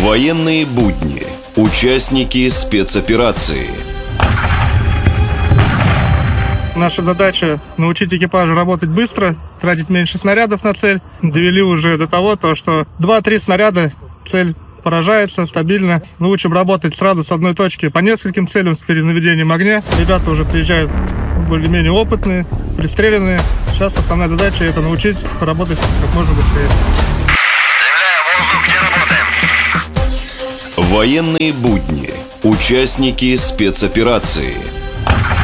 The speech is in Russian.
Военные будни. Участники спецоперации. Наша задача – научить экипажу работать быстро, тратить меньше снарядов на цель. Довели уже до того, что 2-3 снаряда цель поражается стабильно. Мы учим работать сразу с одной точки по нескольким целям с перенаведением огня. Ребята уже приезжают более-менее опытные, пристреленные. Сейчас основная задача – это научить работать как можно быстрее. Военные будни. Участники спецоперации.